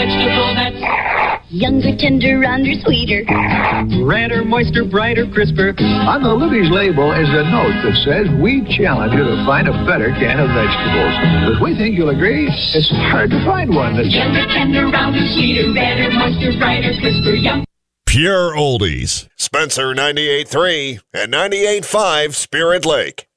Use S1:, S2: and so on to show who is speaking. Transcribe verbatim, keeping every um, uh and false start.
S1: vegetable that's
S2: younger, tender, rounder, sweeter.
S3: Redder, moister, brighter, crisper.
S4: On the Libby's label is a note that says we challenge you to find a better can of vegetables. Because we think you'll agree, it's hard to find one that's
S1: younger, tender, rounder, sweeter. Redder, moister, brighter, crisper. Young.
S5: Pure Oldies. Spencer ninety-eight point three and ninety-eight point five Spirit Lake.